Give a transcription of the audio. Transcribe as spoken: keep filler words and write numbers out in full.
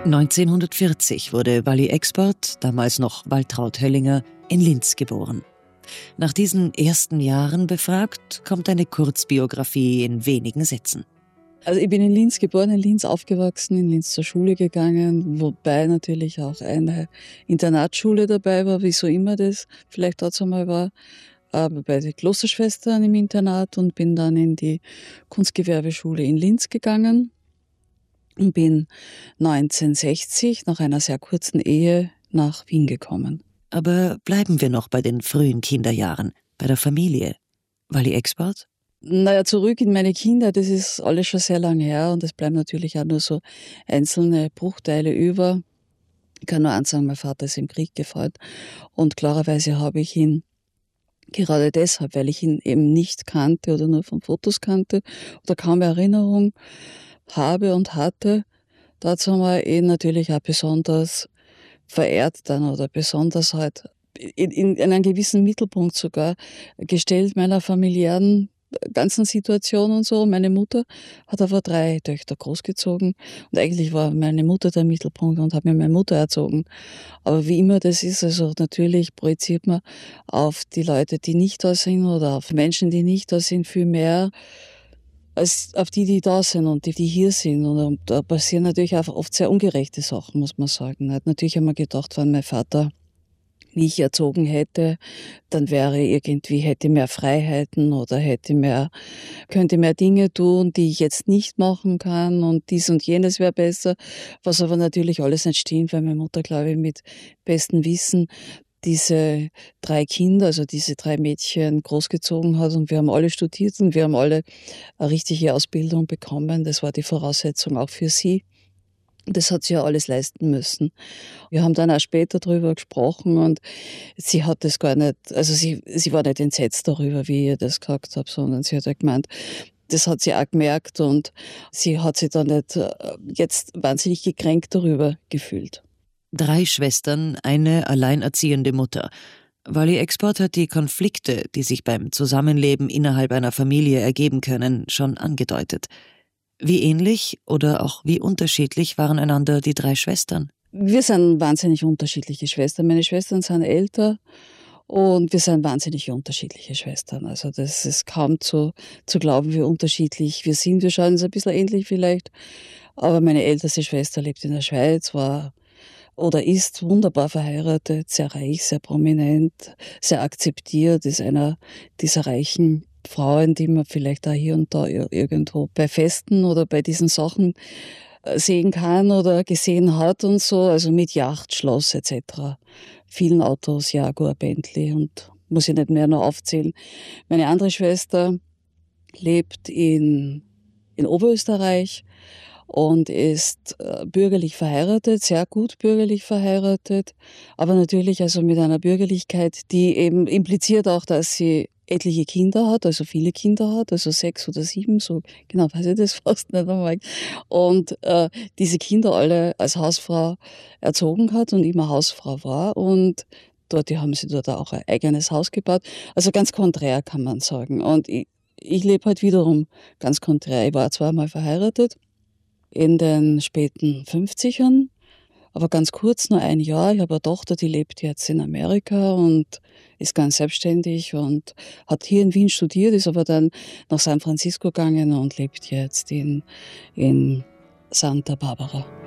neunzehnhundertvierzig wurde Walli Expert, damals noch Waltraud Höllinger, in Linz geboren. Nach diesen ersten Jahren befragt, kommt eine Kurzbiografie in wenigen Sätzen. Also ich bin in Linz geboren, in Linz aufgewachsen, in Linz zur Schule gegangen, wobei natürlich auch eine Internatsschule dabei war, wie so immer das vielleicht dazu einmal war. Aber bei den Klosterschwestern im Internat und bin dann in die Kunstgewerbeschule in Linz gegangen und bin neunzehnhundertsechzig nach einer sehr kurzen Ehe nach Wien gekommen. Aber bleiben wir noch bei den frühen Kinderjahren, bei der Familie. Walli Expert? Naja, zurück in meine Kindheit, das ist alles schon sehr lange her und es bleiben natürlich auch nur so einzelne Bruchteile über. Ich kann nur eins sagen, mein Vater ist im Krieg gefallen und klarerweise habe ich ihn gerade deshalb, weil ich ihn eben nicht kannte oder nur von Fotos kannte oder kaum Erinnerung habe und hatte, dazu haben wir ihn natürlich auch besonders verehrt dann oder besonders halt in, in, in einen gewissen Mittelpunkt sogar gestellt meiner familiären ganzen Situation und so. Meine Mutter hat aber drei Töchter großgezogen und eigentlich war meine Mutter der Mittelpunkt und hat mir meine Mutter erzogen. Aber wie immer das ist, also natürlich projiziert man auf die Leute, die nicht da sind oder auf Menschen, die nicht da sind, viel mehr als auf die, die da sind und die, die hier sind. Und da passieren natürlich auch oft sehr ungerechte Sachen, muss man sagen. Natürlich haben wir gedacht, wenn mein Vater mich erzogen hätte, dann wäre irgendwie, hätte mehr Freiheiten oder hätte mehr, könnte mehr Dinge tun, die ich jetzt nicht machen kann und dies und jenes wäre besser, was aber natürlich alles nicht stimmt, weil meine Mutter, glaube ich, mit bestem Wissen diese drei Kinder, also diese drei Mädchen großgezogen hat und wir haben alle studiert und wir haben alle eine richtige Ausbildung bekommen. Das war die Voraussetzung auch für sie. Das hat sie ja alles leisten müssen. Wir haben dann auch später darüber gesprochen und sie hat das gar nicht, also sie, sie war nicht entsetzt darüber, wie ich das gesagt habe, sondern sie hat ja gemeint, das hat sie auch gemerkt und sie hat sich dann nicht jetzt wahnsinnig gekränkt darüber gefühlt. Drei Schwestern, eine alleinerziehende Mutter. Walli Expert hat die Konflikte, die sich beim Zusammenleben innerhalb einer Familie ergeben können, schon angedeutet. Wie ähnlich oder auch wie unterschiedlich waren einander die drei Schwestern? Wir sind wahnsinnig unterschiedliche Schwestern. Meine Schwestern sind älter und wir sind wahnsinnig unterschiedliche Schwestern. Also das ist kaum zu, zu glauben, wie unterschiedlich wir sind. Wir schauen uns ein bisschen ähnlich vielleicht. Aber meine älteste Schwester lebt in der Schweiz, war oder ist wunderbar verheiratet, sehr reich, sehr prominent, sehr akzeptiert, ist einer dieser reichen Frauen, die man vielleicht auch hier und da irgendwo bei Festen oder bei diesen Sachen sehen kann oder gesehen hat und so, also mit Yacht, Schloss et cetera. Vielen Autos, Jaguar, Bentley und muss ich nicht mehr noch aufzählen. Meine andere Schwester lebt in, in Oberösterreich und ist äh, bürgerlich verheiratet, sehr gut bürgerlich verheiratet, aber natürlich also mit einer Bürgerlichkeit, die eben impliziert auch, dass sie etliche Kinder hat, also viele Kinder hat, also sechs oder sieben, so genau weiß ich das fast nicht einmal. Und äh, diese Kinder alle als Hausfrau erzogen hat und immer Hausfrau war und dort, die haben sie dort auch ein eigenes Haus gebaut. Also ganz konträr kann man sagen. Und ich, ich lebe halt wiederum ganz konträr. Ich war zweimal verheiratet in den späten fünfzigern, aber ganz kurz, nur ein Jahr. Ich habe eine Tochter, die lebt jetzt in Amerika und ist ganz selbstständig und hat hier in Wien studiert, ist aber dann nach San Francisco gegangen und lebt jetzt in, in Santa Barbara.